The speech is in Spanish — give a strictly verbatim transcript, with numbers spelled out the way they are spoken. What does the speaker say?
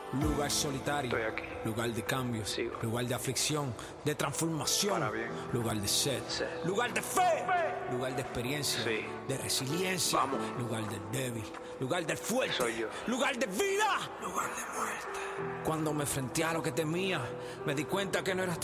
Lugar solitario, Estoy aquí. lugar de cambios, Sigo. lugar de aflicción, de transformación, Para bien. lugar de sed, Sed. lugar de fe, lugar de experiencia, Sí. de resiliencia, Vamos. lugar del débil, lugar del fuerte, Soy yo. lugar de vida, lugar de muerte. Cuando me enfrenté a lo que temía, me di cuenta que no era